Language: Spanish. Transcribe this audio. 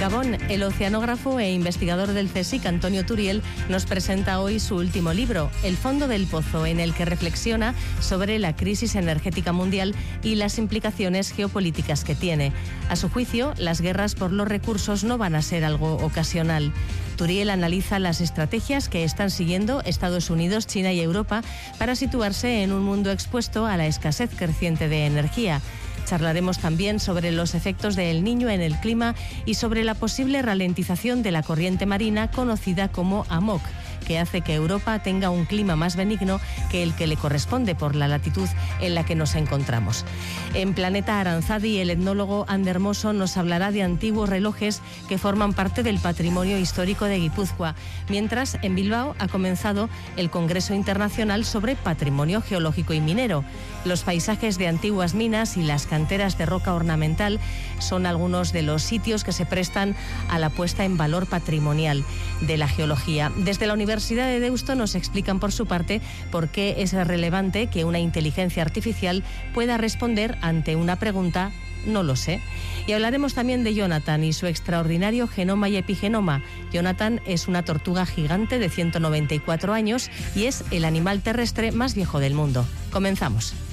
Gabón, el oceanógrafo e investigador del CSIC, Antonio Turiel, nos presenta hoy su último libro, El fondo del pozo, en el que reflexiona sobre la crisis energética mundial y las implicaciones geopolíticas que tiene. A su juicio, las guerras por los recursos no van a ser algo ocasional. Turiel analiza las estrategias que están siguiendo Estados Unidos, China y Europa para situarse en un mundo expuesto a la escasez creciente de energía. Charlaremos también sobre los efectos del Niño en el clima y sobre la posible ralentización de la corriente marina conocida como AMOC, que hace que Europa tenga un clima más benigno que el que le corresponde por la latitud en la que nos encontramos. En Planeta Aranzadi, el etnólogo Ander Mosso nos hablará de antiguos relojes que forman parte del patrimonio histórico de Guipúzcoa, mientras en Bilbao ha comenzado el Congreso Internacional sobre Patrimonio Geológico y Minero. Los paisajes de antiguas minas y las canteras de roca ornamental son algunos de los sitios que se prestan a la puesta en valor patrimonial de la geología. Desde la Universidad de Deusto nos explican por su parte por qué es relevante que una inteligencia artificial pueda responder ante una pregunta "no lo sé". Y hablaremos también de Jonathan y su extraordinario genoma y epigenoma. Jonathan es una tortuga gigante de 194 años y es el animal terrestre más viejo del mundo. Comenzamos.